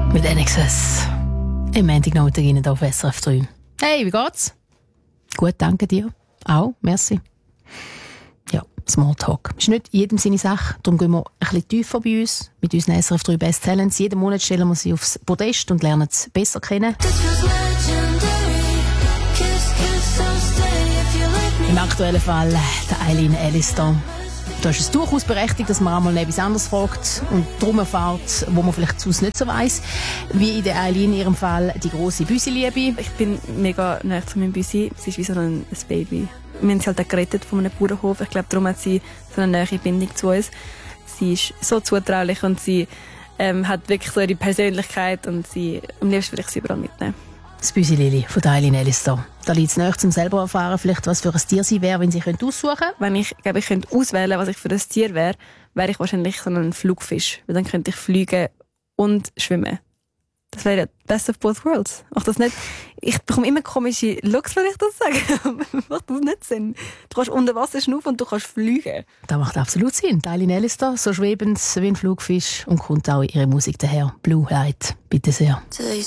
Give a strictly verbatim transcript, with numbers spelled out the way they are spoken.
Mit N X S. Im Montagnacht hier auf S R F drei. Hey, wie geht's? Gut, danke dir. Auch, merci. Ja, Smalltalk. Ist nicht jedem seine Sache. Darum gehen wir ein bisschen tiefer bei uns. Mit unseren S R F drei Best Talents. Jeden Monat stellen wir sie aufs Podest und lernen sie besser kennen. Im aktuellen Fall der Eileen Ellister. Da ist es durchaus berechtigt, dass man einmal etwas anderes fragt und darum erfährt, wo man vielleicht sonst nicht so weiss. Wie in der Eileen in ihrem Fall die grosse Büsi-Liebe. Ich bin mega nahe zu meinem Büsi. Sie ist wie so ein Baby. Wir haben sie halt auch gerettet von einem Bauernhof. Ich glaube, darum hat sie so eine nahe Bindung zu uns. Sie ist so zutraulich und sie ähm, hat wirklich so ihre Persönlichkeit und sie, am liebsten will ich sie überall mitnehmen. Das Büsi-Lili von der Eileen Ellister. Da liegt es nahe, um selber erfahren, vielleicht was für ein Tier sie wäre, wenn sie aussuchen könnte. Wenn ich, glaube ich, könnte auswählen, was ich für ein Tier wäre, wäre ich wahrscheinlich so ein Flugfisch. Weil dann könnte ich fliegen und schwimmen. Das wäre ja best of both worlds. Macht das nicht? Ich bekomme immer komische Looks, wenn ich das sage. Macht das nicht Sinn? Du kannst unter Wasser schnaufen und du kannst fliegen. Das macht absolut Sinn. Die Eileen Ellister, so schwebend wie ein Flugfisch und kommt auch ihre Musik daher. Blue Light, bitte sehr. Today